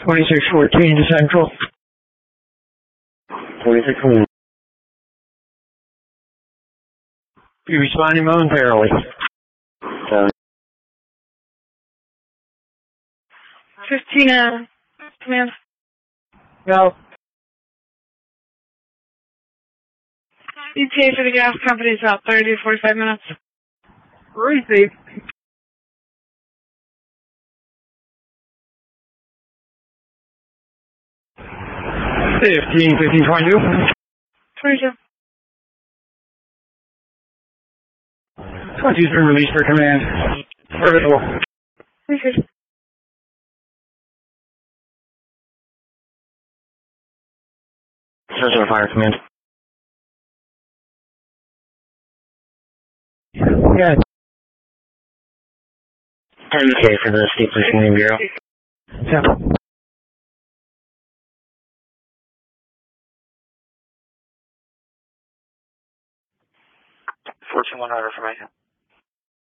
2614 to Central. 2614. Be responding momentarily. 15, command. No. ETA for the gas company is about 30 to 45 minutes. Receive. 1522. 22. 23 release for command. Orbital. Receive. Search and fire command. Yeah. 10K for the State Police Community Bureau. Yeah. 14100 information.